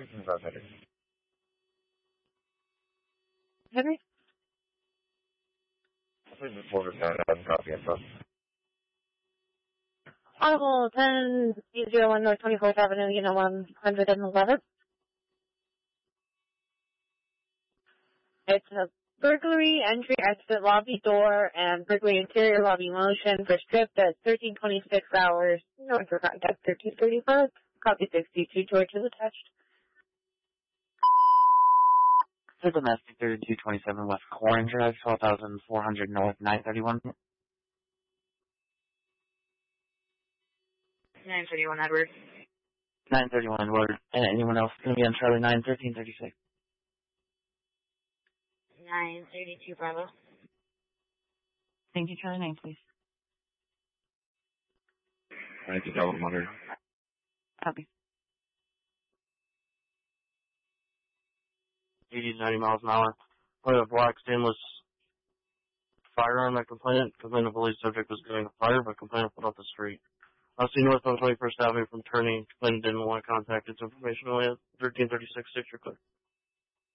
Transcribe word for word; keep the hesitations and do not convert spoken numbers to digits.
Everything's about Henry. Henry? Please report us down and copy info. Audible ten zero one North twenty-fourth Avenue, Unit one hundred eleven. It's a burglary, entry, exit, lobby door, and burglary interior lobby motion for strip at thirteen twenty-six hours. North for contact thirteen thirty-five. Copy sixty-two George is attached. For domestic thirty-two twenty-seven West Corin Drive, twelve thousand four hundred North, nine thirty-one. nine thirty-one Edward. nine thirty-one Edward. And anyone else going to be on Charlie nine thirteen thirty-six? nine thirty-two Bravo. Thank you, Charlie nine, please. ninety Delta Monitor. Copy. eighty to ninety miles an hour. Point of black stainless firearm at complainant. Complainant believes subject was getting a fire, but complainant put off the street. I'll see north on twenty-first Avenue from turning. Complainant didn't want to contact its information only at thirteen thirty-six, six, you're clear.